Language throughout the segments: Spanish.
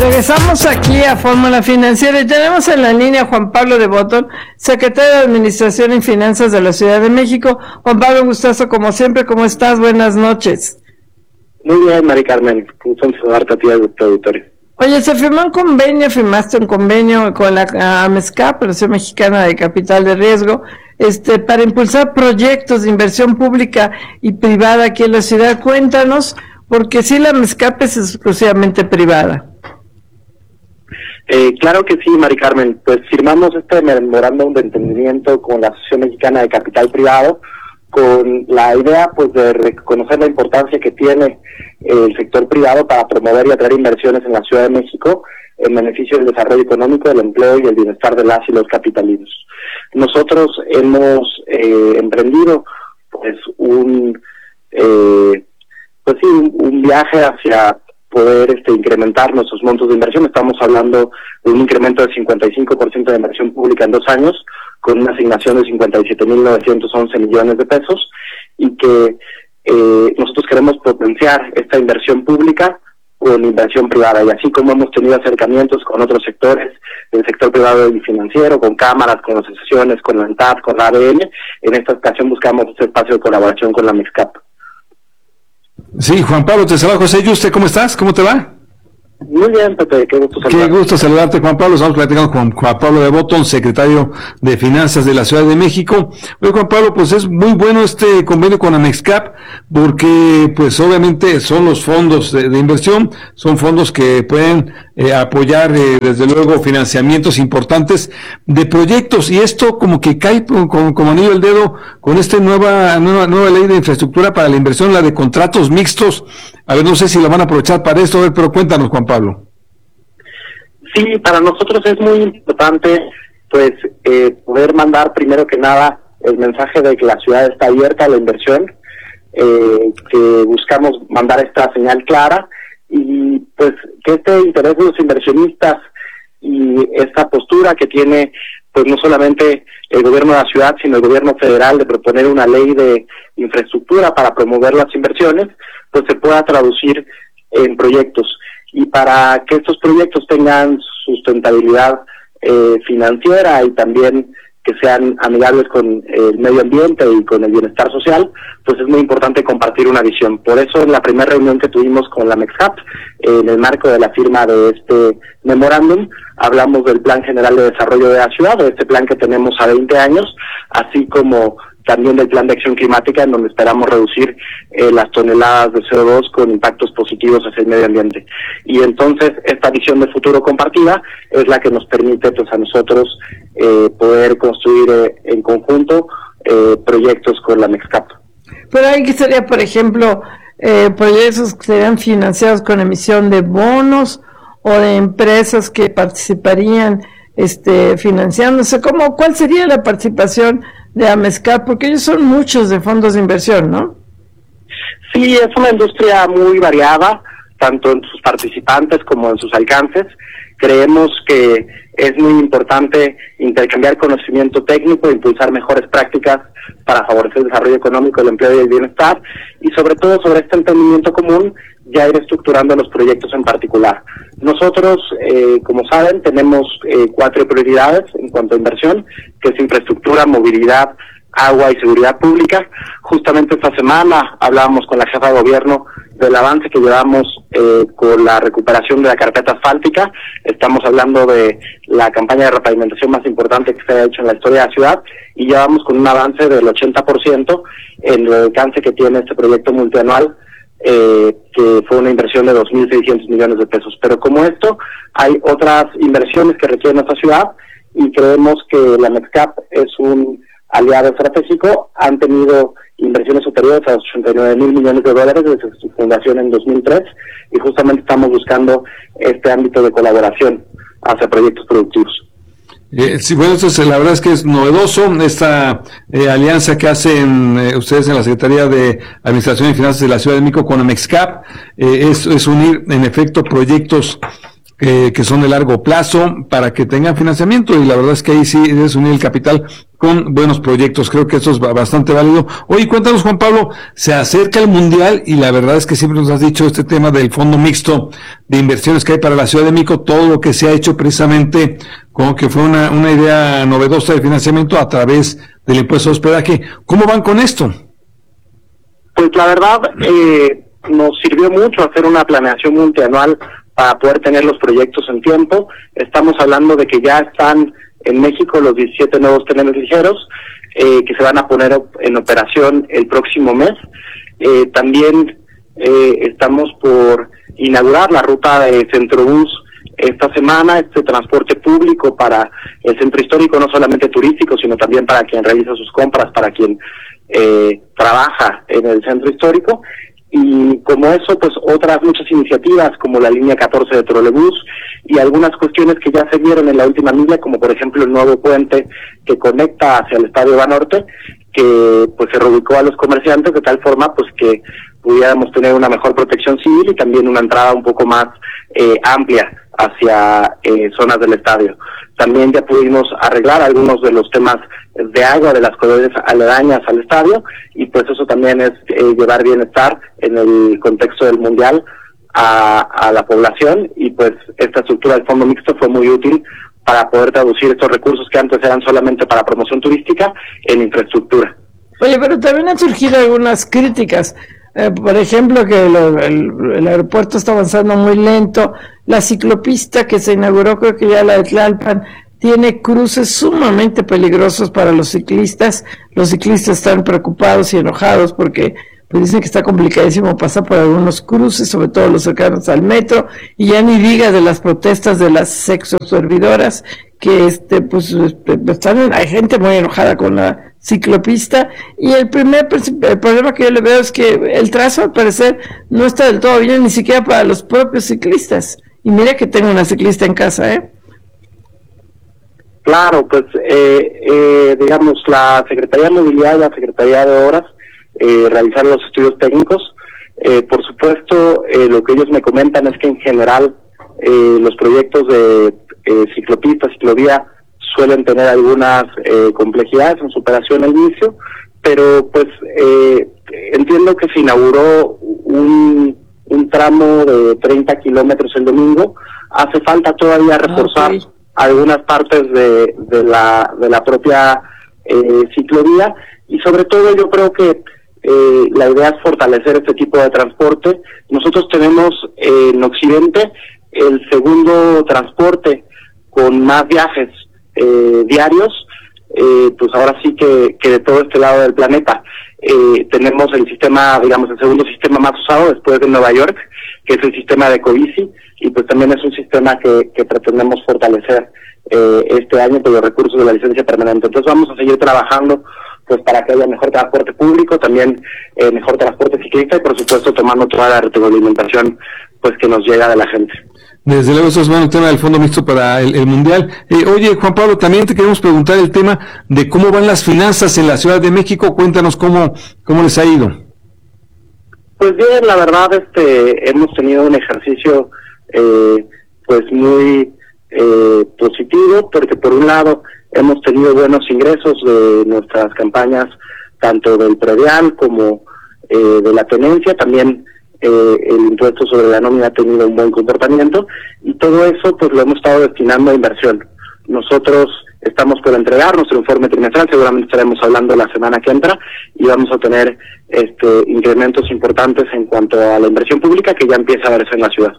Regresamos aquí a Fórmula Financiera y tenemos en la línea a Juan Pablo de Botton, secretario de Administración y Finanzas de la Ciudad de México. Juan Pablo, un gustazo como siempre, ¿cómo estás? Buenas noches. Muy bien, Mari Carmen, gusto saludarte a ti y a tu auditorio. Oye, firmaste un convenio con la AMESCAP, Asociación Mexicana de Capital de Riesgo, para impulsar proyectos de inversión pública y privada aquí en la ciudad. Cuéntanos, porque sí, la AMESCAP es exclusivamente privada. Claro que sí, Mari Carmen, pues firmamos este memorándum de entendimiento con la Asociación Mexicana de Capital Privado, con la idea pues de reconocer la importancia que tiene el sector privado para promover y atraer inversiones en la Ciudad de México en beneficio del desarrollo económico, del empleo y el bienestar de las y los capitalinos. Nosotros hemos emprendido pues un viaje hacia poder incrementar nuestros montos de inversión. Estamos hablando de un incremento del 55% de inversión pública en 2 años, con una asignación de 57.911 millones de pesos, y que nosotros queremos potenciar esta inversión pública con inversión privada, y así como hemos tenido acercamientos con otros sectores, el sector privado y financiero, con cámaras, con asociaciones, con la ANTAD, con la ADN, en esta ocasión buscamos este espacio de colaboración con la MEXCAP. Sí, Juan Pablo, te saluda José Yuste, ¿cómo estás? ¿Cómo te va? Muy bien, Pepe, qué gusto saludarte. Qué gusto saludarte, Juan Pablo. Estamos platicando con Juan Pablo de Botton, secretario de Finanzas de la Ciudad de México. Oye, Juan Pablo, pues es muy bueno este convenio con AMEXCAP, porque pues obviamente son los fondos de inversión, son fondos que pueden apoyar desde luego financiamientos importantes de proyectos, y esto como que cae como anillo al dedo con esta nueva ley de infraestructura para la inversión, la de contratos mixtos. A ver, no sé si la van a aprovechar para esto, pero cuéntanos, Juan Pablo. Sí, para nosotros es muy importante pues poder mandar primero que nada el mensaje de que la ciudad está abierta a la inversión, que buscamos mandar esta señal clara, y pues que este interés de los inversionistas y esta postura que tiene pues no solamente el gobierno de la ciudad, sino el gobierno federal, de proponer una ley de infraestructura para promover las inversiones, pues se pueda traducir en proyectos. Y para que estos proyectos tengan sustentabilidad financiera y también que sean amigables con el medio ambiente y con el bienestar social, pues es muy importante compartir una visión. Por eso, en la primera reunión que tuvimos con la MEXCAP, en el marco de la firma de este memorándum, hablamos del Plan General de Desarrollo de la Ciudad, de este plan que tenemos a 20 años, así como también del Plan de Acción Climática, en donde esperamos reducir las toneladas de CO2 con impactos positivos hacia el medio ambiente. Y entonces esta visión de futuro compartida es la que nos permite pues a nosotros poder construir en conjunto proyectos con la MEXCAP. Pero ahí que sería, por ejemplo, proyectos que serían financiados con emisión de bonos o de empresas que participarían financiándose. ¿Cuál sería la participación de AMEXCAP? Porque ellos son muchos de fondos de inversión, ¿no? Sí, es una industria muy variada, tanto en sus participantes como en sus alcances. Creemos que es muy importante intercambiar conocimiento técnico, impulsar mejores prácticas para favorecer el desarrollo económico, el empleo y el bienestar, y sobre todo sobre este entendimiento común, ya ir estructurando los proyectos en particular. Nosotros, como saben, tenemos 4 prioridades en cuanto a inversión, que es infraestructura, movilidad, agua y seguridad pública. Justamente esta semana hablábamos con la jefa de gobierno del avance que llevamos con la recuperación de la carpeta asfáltica. Estamos hablando de la campaña de repavimentación más importante que se ha hecho en la historia de la ciudad, y ya vamos con un avance del 80% en el alcance que tiene este proyecto multianual, que fue una inversión de 2.600 millones de pesos. Pero como esto, hay otras inversiones que requiere nuestra ciudad, y creemos que la MEXCAP es un aliado estratégico. Han tenido inversiones superiores a 89.000 millones de dólares desde su fundación en 2003, y justamente estamos buscando este ámbito de colaboración hacia proyectos productivos. Sí, bueno, entonces la verdad es que es novedoso esta alianza que hacen ustedes en la Secretaría de Administración y Finanzas de la Ciudad de México con AMEXCAP. Es unir en efecto proyectos que son de largo plazo para que tengan financiamiento, y la verdad es que ahí sí debes unir el capital con buenos proyectos. Creo que eso es bastante válido. Oye, cuéntanos, Juan Pablo, se acerca el Mundial y la verdad es que siempre nos has dicho este tema del fondo mixto de inversiones que hay para la Ciudad de México, todo lo que se ha hecho precisamente como que fue una idea novedosa de financiamiento a través del impuesto de hospedaje. ¿Cómo van con esto? Pues la verdad, nos sirvió mucho hacer una planeación multianual para poder tener los proyectos en tiempo. Estamos hablando de que ya están en México los 17 nuevos trenes ligeros que se van a poner en operación el próximo mes. También estamos por inaugurar la ruta de Centrobús esta semana, este transporte público para el centro histórico, no solamente turístico, sino también para quien realiza sus compras, para quien trabaja en el centro histórico. Y como eso, pues otras muchas iniciativas como la línea 14 de trolebús y algunas cuestiones que ya se vieron en la última milla, como por ejemplo el nuevo puente que conecta hacia el Estadio Banorte, que pues se reubicó a los comerciantes de tal forma pues que pudiéramos tener una mejor protección civil y también una entrada un poco más amplia hacia zonas del estadio. También ya pudimos arreglar algunos de los temas de agua de las colonias aledañas al estadio, y pues eso también es llevar bienestar en el contexto del Mundial a la población, y pues esta estructura del fondo mixto fue muy útil para poder traducir estos recursos que antes eran solamente para promoción turística en infraestructura. Oye, pero también han surgido algunas críticas. Por ejemplo, que el aeropuerto está avanzando muy lento, la ciclopista que se inauguró, creo que ya la de Tlalpan, tiene cruces sumamente peligrosos para los ciclistas están preocupados y enojados porque pues dicen que está complicadísimo pasar por algunos cruces, sobre todo los cercanos al metro, y ya ni diga de las protestas de las sexoservidoras, que hay gente muy enojada con la ciclopista, y el problema que yo le veo es que el trazo al parecer no está del todo bien, ni siquiera para los propios ciclistas, y mira que tengo una ciclista en casa, Claro, pues digamos, la Secretaría de Movilidad y la Secretaría de Obras realizaron los estudios técnicos. Por supuesto, lo que ellos me comentan es que en general los proyectos de ciclopista, ciclovía, suelen tener algunas complejidades en su operación al inicio, pero pues entiendo que se inauguró un tramo de 30 kilómetros el domingo. Hace falta todavía reforzar algunas partes de la propia ciclovía, y sobre todo yo creo que la idea es fortalecer este tipo de transporte. Nosotros tenemos en Occidente el segundo transporte con más viajes diarios, pues ahora sí que de todo este lado del planeta. Tenemos el sistema, digamos, el segundo sistema más usado después de Nueva York, que es el sistema de Ecobici, y pues también es un sistema que pretendemos fortalecer este año por los recursos de la licencia permanente. Entonces vamos a seguir trabajando pues para que haya mejor transporte público, también mejor transporte ciclista, y por supuesto tomando toda la retroalimentación pues que nos llega de la gente. Desde luego, eso es bueno, el tema del fondo mixto para el Mundial. Oye, Juan Pablo, también te queremos preguntar el tema de cómo van las finanzas en la Ciudad de México. Cuéntanos cómo les ha ido. Pues bien, la verdad, hemos tenido un ejercicio pues muy positivo, porque por un lado hemos tenido buenos ingresos de nuestras campañas, tanto del predial como de la tenencia. También el impuesto sobre la nómina ha tenido un buen comportamiento, y todo eso pues lo hemos estado destinando a inversión. Nosotros estamos por entregar nuestro informe trimestral, seguramente estaremos hablando la semana que entra, y vamos a tener incrementos importantes en cuanto a la inversión pública que ya empieza a verse en la ciudad.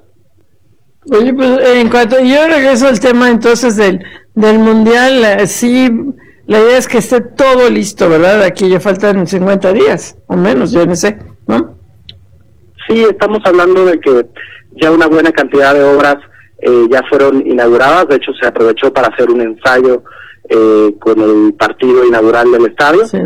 Oye, pues en cuanto yo regreso al tema entonces del Mundial, sí, la idea es que esté todo listo, ¿verdad? Aquí ya faltan 50 días, o menos, yo no sé, ¿no? Sí, estamos hablando de que ya una buena cantidad de obras ya fueron inauguradas. De hecho, se aprovechó para hacer un ensayo con el partido inaugural del estadio. Sí,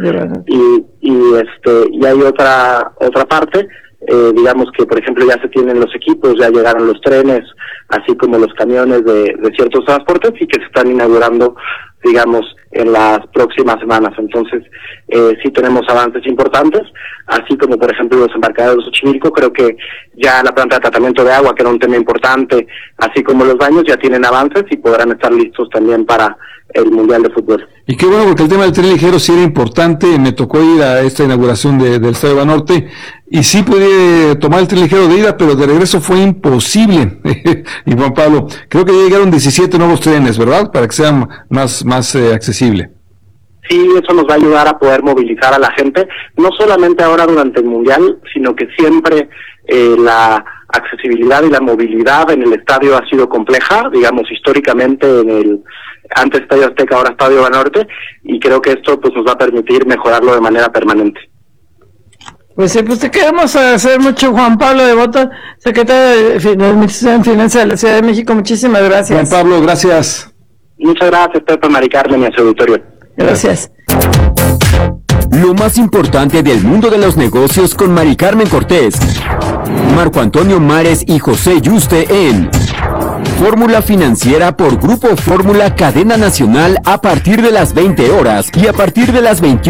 y hay otra parte, digamos que por ejemplo ya se tienen los equipos, ya llegaron los trenes, así como los camiones de ciertos transportes, y que se están inaugurando digamos, en las próximas semanas. Entonces, sí tenemos avances importantes, así como, por ejemplo, los embarcaderos de Xochimilco. Creo que ya la planta de tratamiento de agua, que era un tema importante, así como los baños, ya tienen avances y podrán estar listos también para el Mundial de Fútbol. Y qué bueno, porque el tema del tren ligero sí era importante. Me tocó ir a esta inauguración del Estadio Banorte y sí pude tomar el tren ligero de ida, pero de regreso fue imposible. Y Juan Pablo, creo que ya llegaron 17 nuevos trenes, ¿verdad? Para que sean más accesible. Sí, eso nos va a ayudar a poder movilizar a la gente, no solamente ahora durante el Mundial, sino que siempre la accesibilidad y la movilidad en el estadio ha sido compleja, digamos, históricamente antes Estadio Azteca, ahora Estadio Banorte, y creo que esto pues nos va a permitir mejorarlo de manera permanente. Pues sí, pues te queremos agradecer mucho, Juan Pablo Devoto, secretario de Administración y Finanzas de la Ciudad de México. Muchísimas gracias. Juan Pablo, gracias. Muchas gracias, Pepe, Mari Carmen y a su auditorio. Gracias. Lo más importante del mundo de los negocios con Mari Carmen Cortés, Marco Antonio Mares y José Yuste en Fórmula Financiera por Grupo Fórmula Cadena Nacional a partir de las 20 horas y a partir de las 21.